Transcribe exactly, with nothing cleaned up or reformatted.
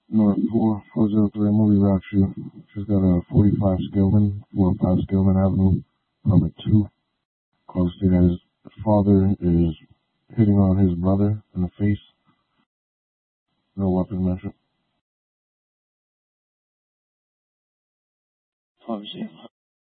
North four four zero three movie route you. She's got a forty-five Skillman, four oh five Skillman Avenue, apartment two. Call state that his father is hitting on his brother in the face. No weapon mentioned. Obviously,